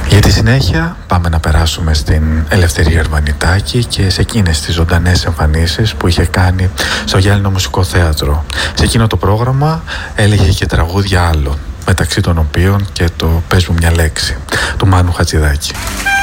Για τη συνέχεια πάμε να περάσουμε στην Ελευθερία Αρβανιτάκη και σε εκείνες τις ζωντανές εμφανίσεις που είχε κάνει στο Γυάλινο Μουσικό Θέατρο. Σε εκείνο το πρόγραμμα έλεγε και τραγούδια άλλων, μεταξύ των οποίων και το «Πες μου μια λέξη» του Μάνου Χατζηδάκη.